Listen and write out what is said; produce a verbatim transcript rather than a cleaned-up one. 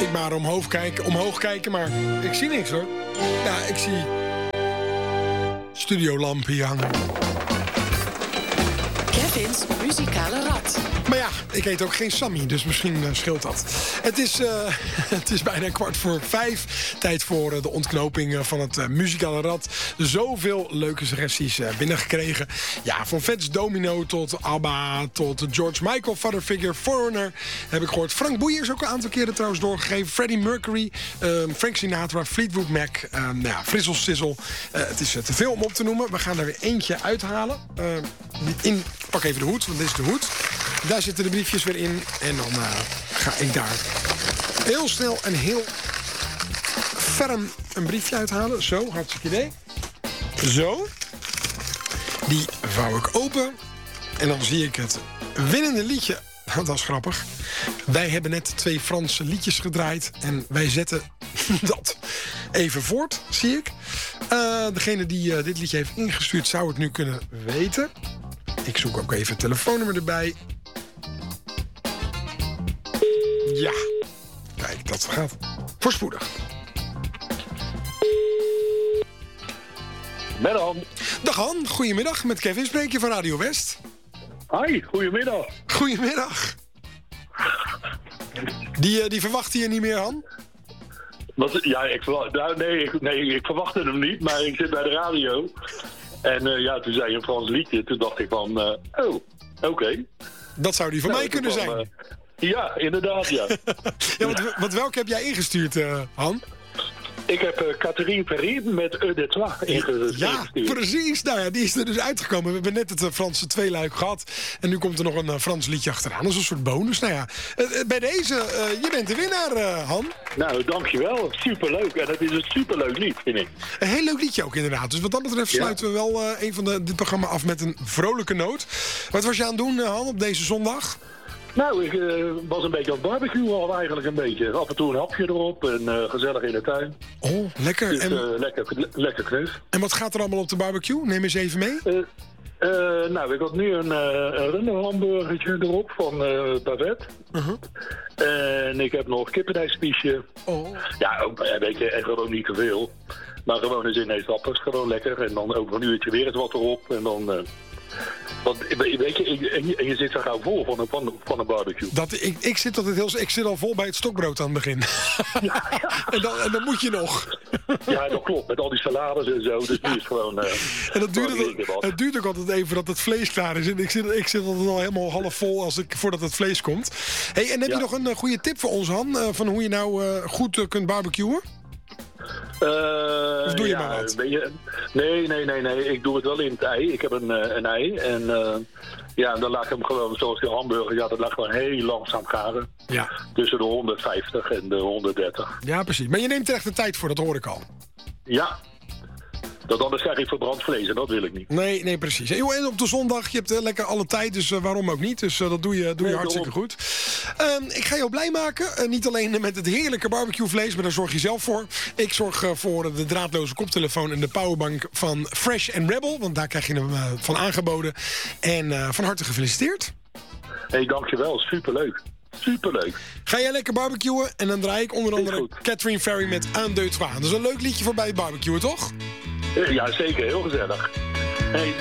Ik maar omhoog kijken, omhoog kijken, maar ik zie niks hoor. Ja, ik zie studiolampen hier hangen. Kevin's muzikale rad. Maar ja, ik eet ook geen Sammy, dus misschien uh, scheelt dat. Het is, uh, het is bijna kwart voor vijf. Tijd voor uh, de ontknoping uh, van het uh, muzikale rad. Zoveel leuke suggesties uh, binnengekregen. Ja, van Fats Domino tot ABBA, tot George Michael, Father Figure, Foreigner. Heb ik gehoord. Frank Boeien is ook een aantal keren trouwens doorgegeven. Freddie Mercury, uh, Frank Sinatra, Fleetwood Mac. Uh, nou ja, Frizzle Sizzle. Uh, het is uh, te veel om op te noemen. We gaan er weer eentje uithalen. Uh, in, pak even de hoed, want dit is de hoed. Daar zitten de briefjes weer in. En dan uh, ga ik daar heel snel en heel ferm een briefje uithalen. Zo, hartstikke idee. Zo. Die vouw ik open. En dan zie ik het winnende liedje. Dat is grappig. Wij hebben net twee Franse liedjes gedraaid. En wij zetten dat even voort, zie ik. Uh, degene die uh, dit liedje heeft ingestuurd zou het nu kunnen weten. Ik zoek ook even het telefoonnummer erbij. Ja. Kijk, dat gaat voorspoedig. Met Han. Dag Han, goedemiddag. Met Kevin spreek je van Radio West. Hi, goedemiddag. Goedemiddag. Die, die verwachtte je niet meer, Han? Wat, ja, ik verwacht, nou, nee, ik, nee, ik verwachtte hem niet, maar ik zit bij de radio. En uh, ja, toen zei je een Frans liedje. Toen dacht ik van, uh, oh, oké. Okay. Dat zou die van nou, mij kunnen van, zijn. Uh, ja, inderdaad, ja. ja wat, wat welke heb jij ingestuurd, uh, Han? Ik heb uh, Catherine Perry met E de Trois ingestuurd. Ja, precies. Nou ja, die is er dus uitgekomen. We hebben net het uh, Franse tweeluik gehad. En nu komt er nog een uh, Frans liedje achteraan. Dat is een soort bonus. Nou ja, uh, bij deze, uh, je bent de winnaar, uh, Han. Nou, dankjewel. Superleuk. En het is een superleuk lied, vind ik. Een heel leuk liedje ook, inderdaad. Dus wat dat betreft ja. sluiten we wel uh, een van de, dit programma af met een vrolijke noot. Wat was je aan het doen, uh, Han, op deze zondag? Nou, ik uh, was een beetje aan het barbecuen al eigenlijk een beetje. Af en toe een hapje erop en uh, gezellig in de tuin. Oh, lekker. Dus, en... uh, lekker, le- lekker knus. En wat gaat er allemaal op de barbecue? Neem eens even mee. Uh, uh, nou, ik had nu een, uh, een runderhamburgertje erop van uh, Bavet. Uh-huh. En ik heb nog kippenijspiesje. Oh. Ja, ook, weet je, echt gewoon niet te veel. Maar gewoon eens in een stappers, gewoon lekker. En dan over een uurtje weer eens wat erop. En dan... Uh, Want weet je, en je, en je zit zo gauw vol van een, van, van een barbecue. Dat, ik, ik, zit altijd heel, ik zit al vol bij het stokbrood aan het begin. Ja, ja. en, dan, en dan moet je nog. Ja, dat klopt. Met al die salades en zo. Dus nu is het gewoon... Uh, en dat duurt het, het duurt ook altijd even dat het vlees klaar is. En ik zit, ik zit altijd al helemaal half vol als ik, voordat het vlees komt. Hey, en heb ja. je nog een uh, goede tip voor ons, Han? Uh, van hoe je nou uh, goed uh, kunt barbecuen? Uh, of doe je ja, maar wat? Je, nee, nee, nee, nee. Ik doe het wel in het ei. Ik heb een, uh, een ei. En uh, ja, dan laat ik hem gewoon, zoals de hamburger, ja, dat laat ik gewoon heel langzaam garen. Ja. Tussen de honderdvijftig en de honderddertig. Ja, precies. Maar je neemt er echt de tijd voor, dat hoor ik al. Ja. Dat anders krijg ik verbrand vlees en dat wil ik niet. Nee, nee, precies. En, joh, en op de zondag, je hebt uh, lekker alle tijd, dus uh, waarom ook niet. Dus uh, dat doe je, doe je nee, hartstikke daarom. goed. Uh, ik ga jou blij maken. Uh, niet alleen met het heerlijke barbecuevlees, maar daar zorg je zelf voor. Ik zorg uh, voor de draadloze koptelefoon en de powerbank van Fresh and Rebel. Want daar krijg je hem uh, van aangeboden. En uh, van harte gefeliciteerd. Hé, hey, dankjewel. Superleuk. Superleuk. Ga jij lekker barbecuen en dan draai ik onder andere Catherine Ferry met Un, deux, trois. Dat is een leuk liedje voor bij het barbecuen, toch? Ja, zeker. Heel gezellig. Hey,